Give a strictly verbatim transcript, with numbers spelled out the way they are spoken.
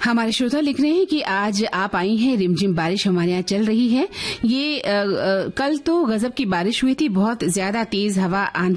हमारे श्रोता लिख रहे हैं कि आज आप आई हैं, रिमझिम बारिश हमारे यहाँ चल रही है। ये आ, आ, कल तो गजब की बारिश हुई थी, बहुत ज्यादा तेज हवा आंधी